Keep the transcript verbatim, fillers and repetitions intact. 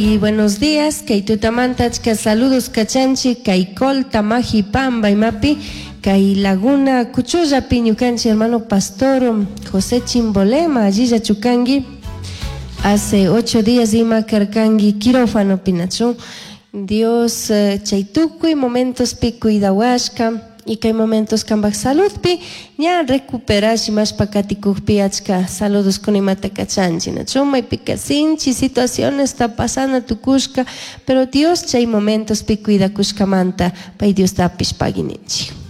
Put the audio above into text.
Y buenos días, kay tutamantachka saludos kachanchi, kay Colta, Maji, Pamba y Mapi, kay Laguna, Cuchulla, Piñucanchi, hermano pastor José Chimbolema, allí ya chukangi. Hace ocho días ima karkangi quirófano pinachu. Dios uh, chaytukui momentos pi cuidawashka y que hay momentos kambak salud pi ya recuperashi más pakatikupi achka saludos con imata kachanchi nachu may pikasinchi situaciones está pasando tukushka pero Dios chay momentos pi cuida kushkamanta pay Dios tapish pagininchi.